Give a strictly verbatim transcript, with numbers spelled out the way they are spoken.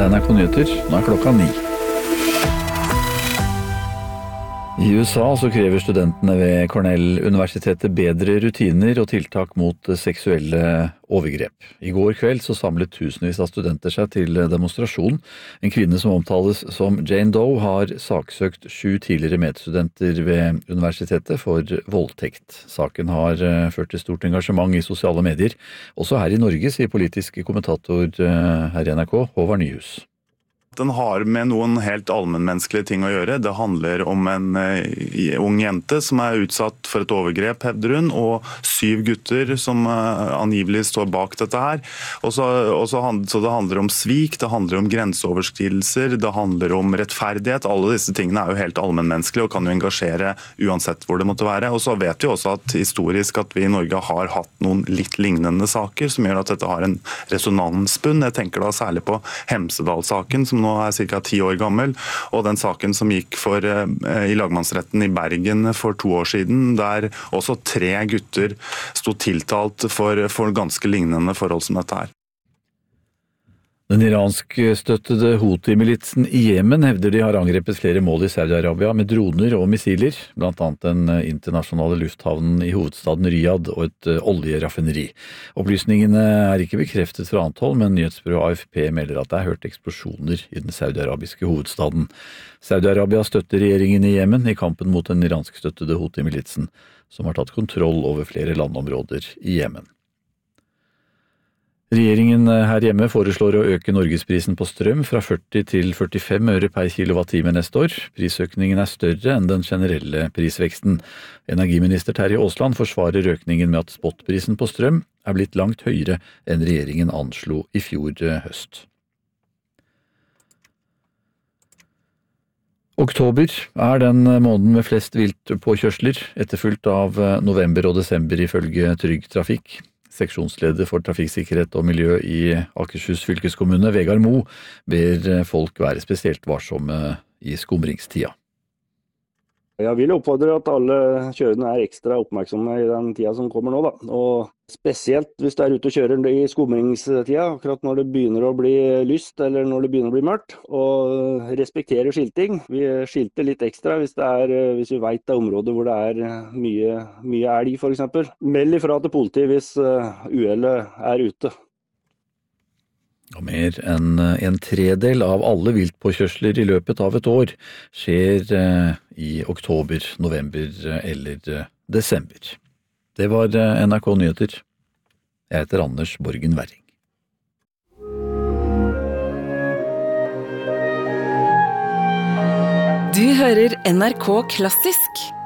Dette er N R K Nyheter, nå er klokka ni. I U S A så krever studentene ved Cornell-universitetet bedre rutiner og tiltak mot seksuelle overgrep. I går kveld så samlet tusenvis av studenter seg til demonstrasjon. En kvinne som omtales som Jane Doe har saksøkt sju tidligere medstudenter ved universitetet for voldtekt. Saken har ført til stort engasjement i sosiale medier. Også her i Norge, sier politisk kommentator her i N R K, Håvard Nyhus. Den har med noen helt allmennmenneskelige ting å gjøre. Det handler om en uh, ung jente som er utsatt for et overgrep, hevder hun, og syv gutter som uh, angivelig står bak dette her. Også, også hand, så det handler om svik, det handler om grenseoverskridelser, det handler om rettferdighet. Alle disse tingene er jo helt allmennmenneskelige og kan jo engasjere uansett hvor det måtte være. Og så vet vi også at historisk at vi i Norge har hatt noen litt lignende saker som gjør at dette har en resonansbunn. Jeg tenker da særlig på Hemsedal-saken, som nå er ca. ti år gammel, og den saken som gikk for, eh, i lagmannsretten i Bergen for to år siden, der også tre gutter stod tiltalt for, for ganske lignende forhold som dette her. Den iransk-støttede Houthi-militsen i Jemen hevder de har angrepet flere mål i Saudi-Arabia med droner og missiler, blant annet den internasjonale lufthavnen i hovedstaden Riyadh og et oljeraffineri. Opplysningene er ikke bekreftet fra annet hold, men nyhetsbyrået A F P melder at det er hørt eksplosjoner i den saudi-arabiske hovedstaden. Saudi-Arabia støtter regjeringen i Jemen i kampen mot den iransk-støttede Houthi-militsen, som har tatt kontroll over flere landområder i Jemen. Regjeringen her hjemme foreslår å øke norgesprisen på strøm fra førti til førtifem øre per kilowattime neste år. Prisøkningen er større enn den generelle prisveksten. Energiminister Terje Aasland forsvarer økningen med at spotprisen på strøm er blitt langt høyere enn regjeringen anslo i fjor høst. Oktober er den måneden med flest viltpåkjørsler, etterfulgt av november og desember ifølge Trygg Trafikk. Seksjonsleder for trafikksikkerhet og miljø i Akershus fylkeskommune, Vegard Mo, ber folk være spesielt varsomme i skumringstida. Jeg vil oppfordre at alle kjørende er ekstra oppmerksomme i den tida som kommer nå, da. Og spesielt hvis du er ute og kjører i skumringstida, akkurat når det begynner å bli lyst eller når det begynner å bli mørkt, og respektere skilting. Vi skilter litt ekstra hvis, det er, hvis vi vet det er områder hvor det er mye, mye elg for eksempel. Meld ifra til politiet hvis uhellet er ute. Og mer enn en tredel av alle viltpåkjørsler i løpet av et år skjer i oktober, november eller desember. Det var N R K Nyheter. Jeg heter Anders Borgen Werring. Du hører N R K Klassisk.